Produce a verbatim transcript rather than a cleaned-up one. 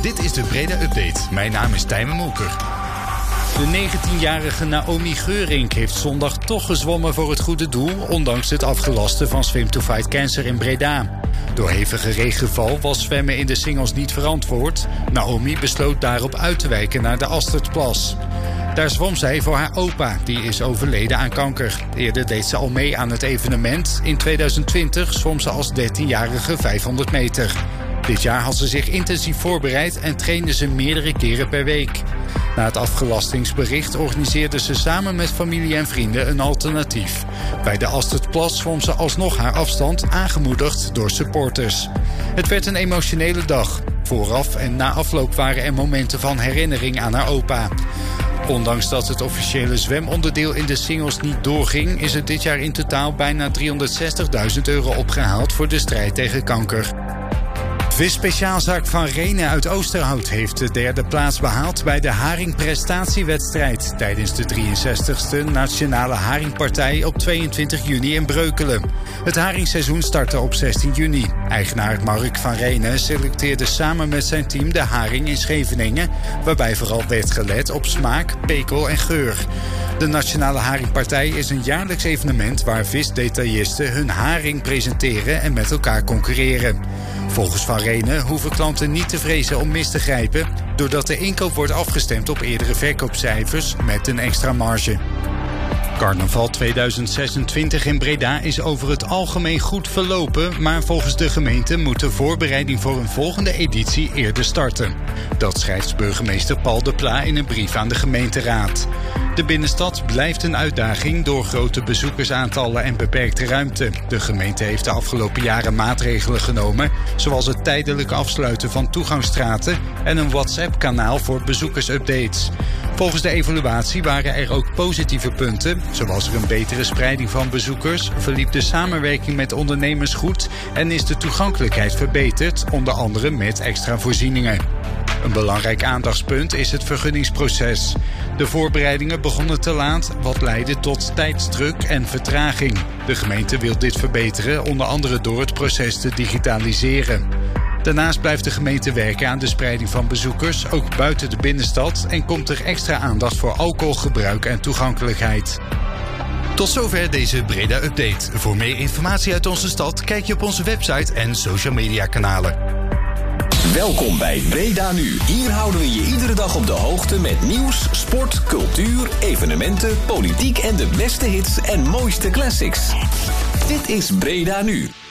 Dit is de Breda Update. Mijn naam is Tijmen Molker. De negentienjarige Naomi Geurink heeft zondag toch gezwommen voor het goede doel, ondanks het afgelasten van Swim to Fight Cancer in Breda. Door hevige regenval was zwemmen in de singles niet verantwoord. Naomi besloot daarop uit te wijken naar de Astertplas. Daar zwom zij voor haar opa, die is overleden aan kanker. Eerder deed ze al mee aan het evenement. In tweeduizend twintig zwom ze als dertienjarige vijfhonderd meter. Dit jaar had ze zich intensief voorbereid en trainde ze meerdere keren per week. Na het afgelastingsbericht organiseerde ze samen met familie en vrienden een alternatief. Bij de Astertplas zwom ze alsnog haar afstand, aangemoedigd door supporters. Het werd een emotionele dag. Vooraf en na afloop waren er momenten van herinnering aan haar opa. Ondanks dat het officiële zwemonderdeel in de singles niet doorging, is er dit jaar in totaal bijna driehonderdzestigduizend euro opgehaald voor de strijd tegen kanker. Visspeciaalzaak Van Renen uit Oosterhout heeft de derde plaats behaald bij de haringprestatiewedstrijd tijdens de drieënzestigste Nationale Haringpartij op tweeëntwintig juni in Breukelen. Het haringseizoen startte op zestien juni. Eigenaar Mark Van Renen selecteerde samen met zijn team de haring in Scheveningen, waarbij vooral werd gelet op smaak, pekel en geur. De Nationale Haringpartij is een jaarlijks evenement waar visdetailisten hun haring presenteren en met elkaar concurreren. Volgens Van Renen hoeven klanten niet te vrezen om mis te grijpen, doordat de inkoop wordt afgestemd op eerdere verkoopcijfers met een extra marge. Carnaval tweeduizend zesentwintig in Breda is over het algemeen goed verlopen, maar volgens de gemeente moet de voorbereiding voor een volgende editie eerder starten. Dat schrijft burgemeester Paul de Pla in een brief aan de gemeenteraad. De binnenstad blijft een uitdaging door grote bezoekersaantallen en beperkte ruimte. De gemeente heeft de afgelopen jaren maatregelen genomen, zoals het tijdelijk afsluiten van toegangsstraten en een WhatsApp-kanaal voor bezoekersupdates. Volgens de evaluatie waren er ook positieve punten, zoals er een betere spreiding van bezoekers, verliep de samenwerking met ondernemers goed en is de toegankelijkheid verbeterd, onder andere met extra voorzieningen. Een belangrijk aandachtspunt is het vergunningsproces. De voorbereidingen begonnen te laat, wat leidde tot tijdsdruk en vertraging. De gemeente wil dit verbeteren, onder andere door het proces te digitaliseren. Daarnaast blijft de gemeente werken aan de spreiding van bezoekers, ook buiten de binnenstad, en komt er extra aandacht voor alcoholgebruik en toegankelijkheid. Tot zover deze Breda Update. Voor meer informatie uit onze stad kijk je op onze website en social media kanalen. Welkom bij Breda Nu. Hier houden we je iedere dag op de hoogte met nieuws, sport, cultuur, evenementen, politiek en de beste hits en mooiste classics. Dit is Breda Nu.